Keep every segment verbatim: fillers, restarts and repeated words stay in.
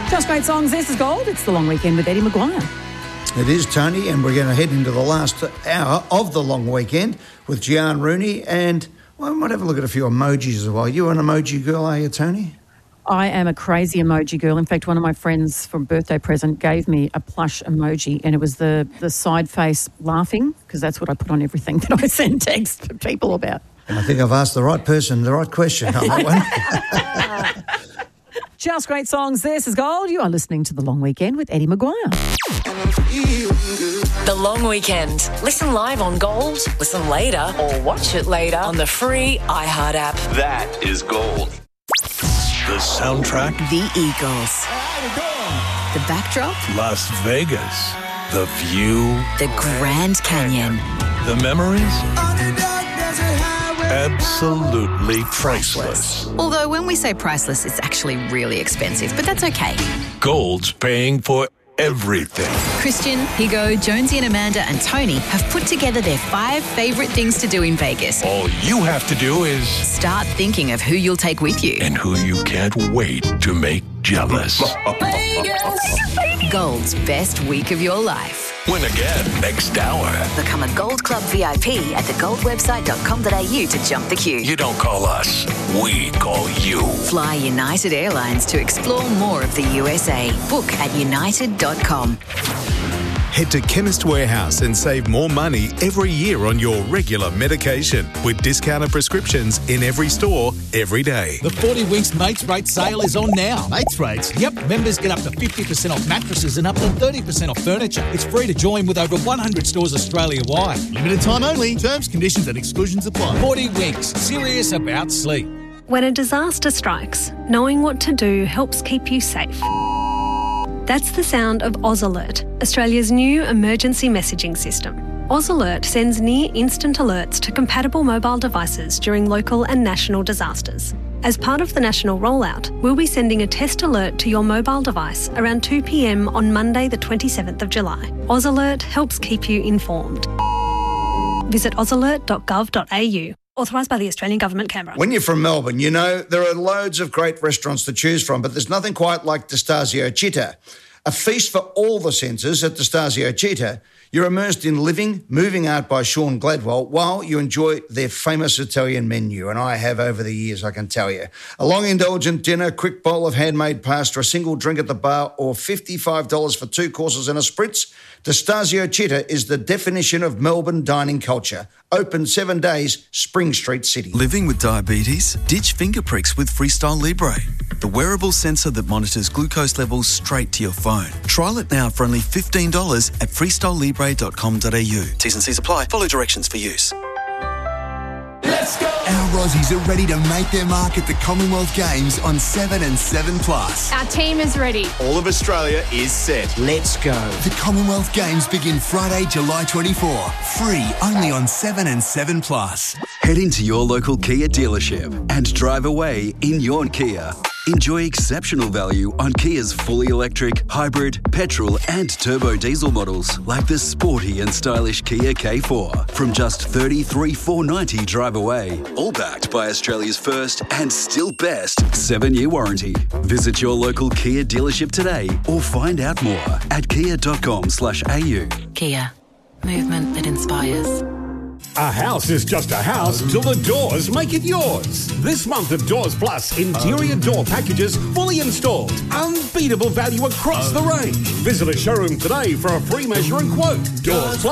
Just great songs. This is Gold. It's the long weekend with Eddie Maguire. It is, Tony, and we're going to head into the last hour of the long weekend with Gian Rooney, and well, I might have a look at a few emojis as well. You an emoji girl, are you, Tony? I am a crazy emoji girl. In fact, one of my friends for a birthday present gave me a plush emoji, and it was the, the side face laughing, because that's what I put on everything that I send text to people about. And I think I've asked the right person the right question on that one. Just great songs. This is Gold. You are listening to The Long Weekend with Eddie Maguire. The Long Weekend. Listen live on Gold, listen later, or watch it later on the free iHeart app. That is Gold. The soundtrack. The Eagles. The backdrop. Las Vegas. The view. The Grand Canyon. The memories. Absolutely priceless. Although when we say priceless, it's actually really expensive, but that's okay. Gold's paying for everything. Christian, Higo, Jonesy and Amanda and Tony have put together their five favourite things to do in Vegas. All you have to do is start thinking of who you'll take with you. And who you can't wait to make jealous. Vegas! Gold's best week of your life. Win again next hour. Become a Gold Club V I P at the gold website dot com dot a u to jump the queue. You don't call us, we call you. Fly United Airlines to explore more of the U S A. Book at united dot com. Head to Chemist Warehouse and save more money every year on your regular medication with discounted prescriptions in every store, every day. The forty Winks Mates Rate sale is on now. Mates Rates? Yep. Members get up to fifty percent off mattresses and up to thirty percent off furniture. It's free to join with over one hundred stores Australia-wide. Limited time only. Terms, conditions and exclusions apply. forty Winks. Serious about sleep. When a disaster strikes, knowing what to do helps keep you safe. That's the sound of Oz Alert, Australia's new emergency messaging system. Oz Alert sends near-instant alerts to compatible mobile devices during local and national disasters. As part of the national rollout, we'll be sending a test alert to your mobile device around two p m on Monday the twenty-seventh of July. Oz Alert helps keep you informed. Visit oz alert dot gov dot a u. Authorised by the Australian Government, Canberra. When you're from Melbourne, you know there are loads of great restaurants to choose from, but there's nothing quite like D'Estasio Città. A feast for all the senses at D'Estasio Città. You're immersed in living, moving art by Sean Gladwell while you enjoy their famous Italian menu, and I have over the years, I can tell you. A long indulgent dinner, quick bowl of handmade pasta, a single drink at the bar, or fifty-five dollars for two courses and a spritz. D'Estasio Città is the definition of Melbourne dining culture. Open seven days, Spring Street City. Living with diabetes? Ditch finger pricks with Freestyle Libre, the wearable sensor that monitors glucose levels straight to your phone. Trial it now for only fifteen dollars at freestyle libre dot com dot a u. T's and C's apply. Follow directions for use. Let's go! Our Aussies are ready to make their mark at the Commonwealth Games on seven and seven plus. Our team is ready. All of Australia is set. Let's go. The Commonwealth Games begin Friday, July twenty-fourth. Free only on seven and seven plus. Head into your local Kia dealership and drive away in your Kia. Enjoy exceptional value on Kia's fully electric, hybrid, petrol and turbo diesel models like the sporty and stylish Kia K four from just thirty-three thousand four hundred ninety dollars drive away. All backed by Australia's first and still best seven-year warranty. Visit your local Kia dealership today or find out more at kia dot com slash a u. Kia. Movement that inspires. A house is just a house till the doors make it yours. This month of Doors Plus, interior door packages fully installed. Unbeatable value across the range. Visit a showroom today for a free measure and quote. Doors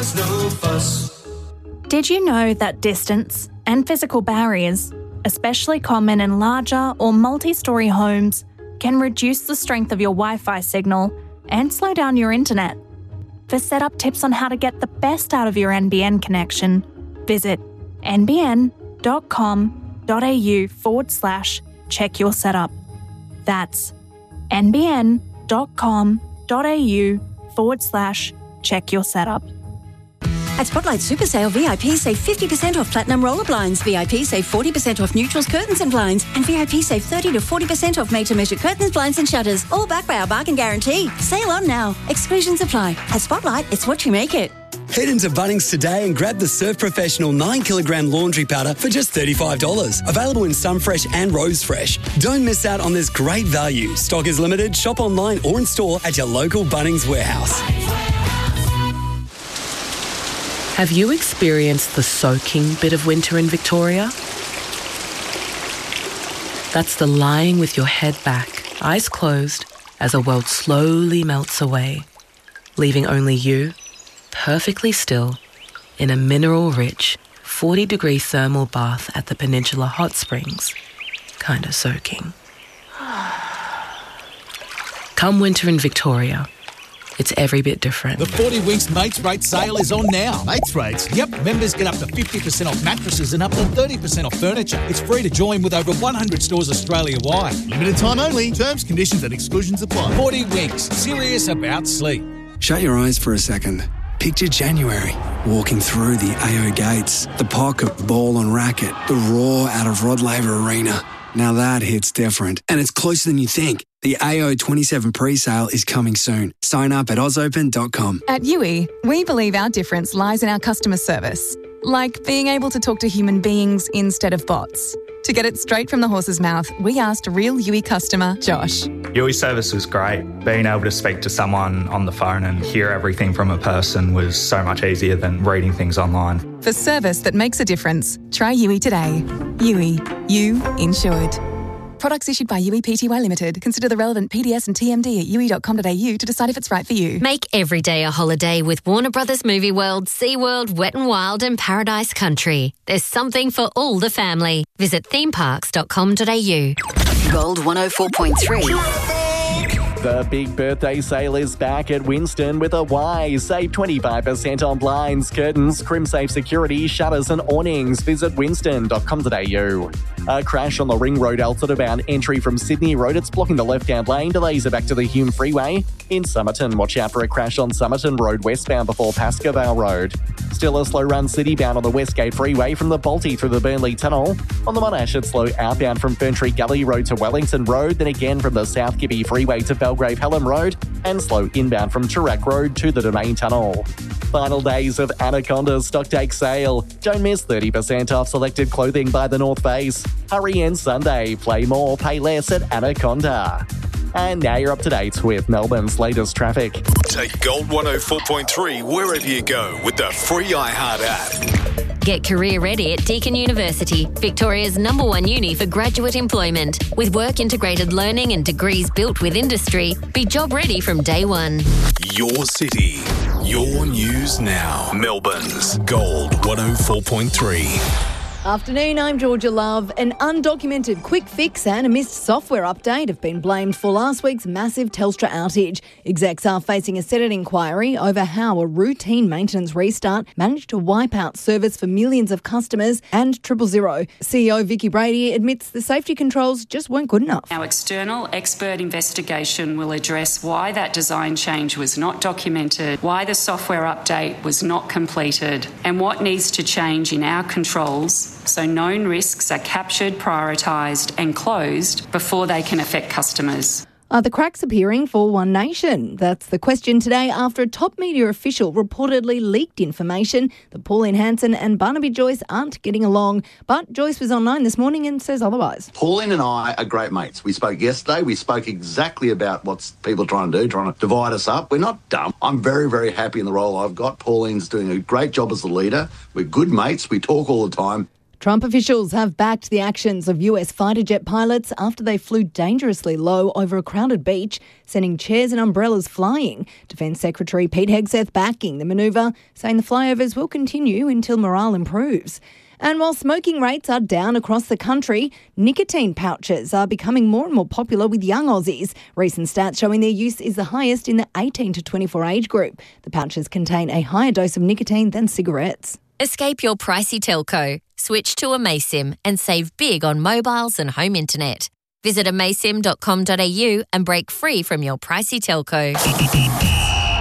Plus. Did you know that distance and physical barriers, especially common in larger or multi-storey homes, can reduce the strength of your Wi-Fi signal and slow down your internet? For setup tips on how to get the best out of your N B N connection, visit nbn dot com dot a u forward slash check your setup. That's nbn dot com dot a u forward slash check your setup. At Spotlight Super Sale, V I P save fifty percent off Platinum Roller Blinds, V I P save forty percent off Neutrals Curtains and Blinds, and V I P save thirty to forty percent off made-to-measure curtains, blinds and shutters, all backed by our bargain guarantee. Sale on now. Exclusions apply. At Spotlight, it's what you make it. Head into Bunnings today and grab the Surf Professional nine kilogram laundry powder for just thirty-five dollars. Available in Sunfresh and Rose Fresh. Don't miss out on this great value. Stock is limited. Shop online or in store at your local Bunnings warehouse. Have you experienced the soaking bit of winter in Victoria? That's the lying with your head back, eyes closed, as a world slowly melts away, leaving only you, perfectly still, in a mineral-rich, forty-degree thermal bath at the Peninsula Hot Springs, kinda soaking. Come winter in Victoria. It's every bit different. The forty Winks Mates Rate sale is on now. Mates Rates? Yep, members get up to fifty percent off mattresses and up to thirty percent off furniture. It's free to join with over one hundred stores Australia-wide. Limited time only. Terms, conditions and exclusions apply. forty Winks. Serious about sleep. Shut your eyes for a second. Picture January, walking through the A O gates, the pocket, ball and racket, the roar out of Rod Laver Arena. Now that hits different, and it's closer than you think. The A O twenty-seven pre-sale is coming soon. Sign up at oz open dot com. At U I, we believe our difference lies in our customer service, like being able to talk to human beings instead of bots. To get it straight from the horse's mouth, we asked real U I customer Josh. U I service was great. Being able to speak to someone on the phone and hear everything from a person was so much easier than reading things online. For service that makes a difference, try U I today. U I, you insured. Products issued by U I P T Y Limited. Consider the relevant P D S and T M D at u i dot com dot a u to decide if it's right for you. Make every day a holiday with Warner Brothers Movie World, SeaWorld, Wet n Wild and Paradise Country. There's something for all the family. Visit theme parks dot com dot a u. Gold one oh four point three. The big birthday sale is back at Winston with a Y. Save twenty-five percent on blinds, curtains, CrimSafe security, shutters and awnings. Visit winston dot com dot a u. A crash on the Ring Road Altona bound entry from Sydney Road. It's blocking the left-hand lane. Delays are back to the Hume Freeway. In Somerton, watch out for a crash on Somerton Road westbound before Pascoe Road. Still a slow run city-bound on the Westgate Freeway from the Balti through the Burnley Tunnel. On the Monash, it's slow outbound from Ferntree Gully Road to Wellington Road, then again from the South Gibby Freeway to Belgrave Hallam Road, and slow inbound from Toorak Road to the Domain Tunnel. Final days of Anaconda's Stocktake sale. Don't miss thirty percent off selected clothing by the North Face. Hurry in Sunday. Play more, pay less at Anaconda. And now you're up to date with Melbourne's latest traffic. Take Gold one oh four point three wherever you go with the free iHeart app. Get career ready at Deakin University, Victoria's number one uni for graduate employment. With work-integrated learning and degrees built with industry, be job ready from day one. Your city, your news now. Melbourne's Gold one oh four point three. Afternoon, I'm Georgia Love. An undocumented quick fix and a missed software update have been blamed for last week's massive Telstra outage. Execs are facing a Senate inquiry over how a routine maintenance restart managed to wipe out service for millions of customers and Triple Zero. C E O Vicky Brady admits the safety controls just weren't good enough. Our external expert investigation will address why that design change was not documented, why the software update was not completed, and what needs to change in our controls so known risks are captured, prioritised and closed before they can affect customers. Are the cracks appearing for One Nation? That's the question today after a top media official reportedly leaked information that Pauline Hanson and Barnaby Joyce aren't getting along. But Joyce was online this morning and says otherwise. Pauline and I are great mates. We spoke yesterday. We spoke exactly about what people are trying to do, trying to divide us up. We're not dumb. I'm very, very happy in the role I've got. Pauline's doing a great job as the leader. We're good mates. We talk all the time. Trump officials have backed the actions of U S fighter jet pilots after they flew dangerously low over a crowded beach, sending chairs and umbrellas flying. Defence Secretary Pete Hegseth backing the manoeuvre, saying the flyovers will continue until morale improves. And while smoking rates are down across the country, nicotine pouches are becoming more and more popular with young Aussies. Recent stats showing their use is the highest in the eighteen to twenty-four age group. The pouches contain a higher dose of nicotine than cigarettes. Escape your pricey telco. Switch to Amaysim and save big on mobiles and home internet. Visit amaysim dot com dot a u and break free from your pricey telco.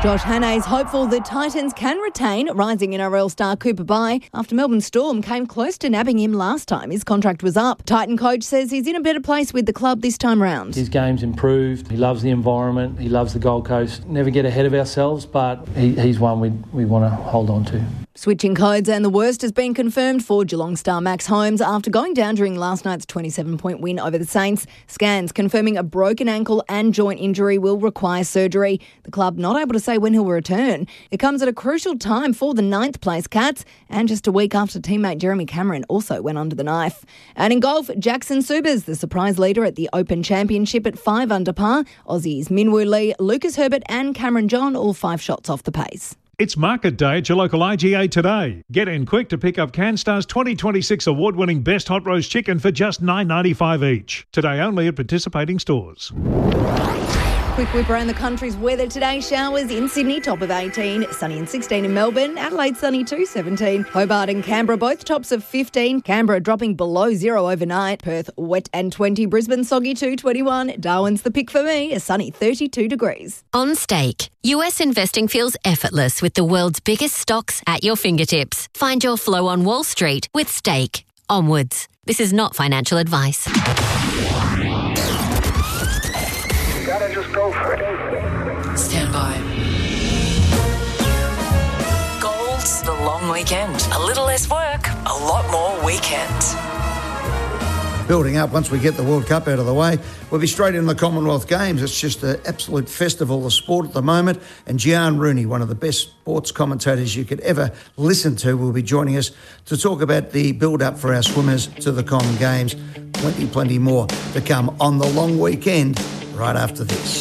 Josh Hannay's hopeful the Titans can retain rising N R L star Cooper Bye after Melbourne Storm came close to nabbing him last time his contract was up. Titan coach says he's in a better place with the club this time round. His game's improved. He loves the environment. He loves the Gold Coast. Never get ahead of ourselves, but he, he's one we we want to hold on to. Switching codes, and the worst has been confirmed for Geelong star Max Holmes after going down during last night's twenty-seven point win over the Saints. Scans confirming a broken ankle and joint injury will require surgery. The club not able to say when he'll return. It comes at a crucial time for the ninth place Cats, and just a week after teammate Jeremy Cameron also went under the knife. And in golf, Jackson Subers, the surprise leader at the Open Championship at five under par. Aussies Minwoo Lee, Lucas Herbert and Cameron John all five shots off the pace. It's market day at your local I G A today. Get in quick to pick up CanStar's twenty twenty-six award-winning Best Hot Roast Chicken for just nine dollars ninety-five each. Today only at participating stores. Quick whip around the country's weather today. Showers in Sydney, top of eighteen. Sunny and sixteen in Melbourne. Adelaide, sunny too, seventeen. Hobart and Canberra, both tops of fifteen. Canberra dropping below zero overnight. Perth, wet and twenty. Brisbane, soggy too, twenty-one. Darwin's the pick for me, a sunny thirty-two degrees. On Stake, U S investing feels effortless with the world's biggest stocks at your fingertips. Find your flow on Wall Street with Stake. Onwards. This is not financial advice. Gotta just go for it. Stand by. Gold's the long weekend. A little less work, a lot more weekends. Building up, once we get the World Cup out of the way, we'll be straight in the Commonwealth Games. It's just an absolute festival of sport at the moment. And Gian Rooney, one of the best sports commentators you could ever listen to, will be joining us to talk about the build-up for our swimmers to the Com Games. Plenty, plenty more to come on the long weekend right after this.